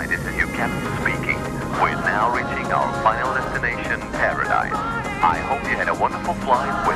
Hi, this is your captain speaking. We're now reaching our final destination, Paradise. I hope you had a wonderful flight